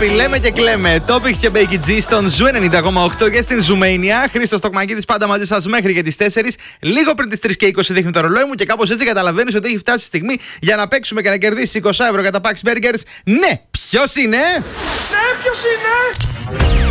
αγάπη, λέμε και κλαίμε. Topic και Becky G στον Ζου 90,8 και στην Ζουμania. Χρήστος Τοκμακίδης πάντα μαζί σας μέχρι και τις 4. Λίγο πριν τις 3 και 20 δείχνει το ρολόι μου και κάπως έτσι καταλαβαίνεις ότι έχει φτάσει η στιγμή για να παίξουμε και να κερδίσεις 20 ευρώ για τα Pax Burgers. Ναι, ποιος είναι? Ναι, ποιος είναι?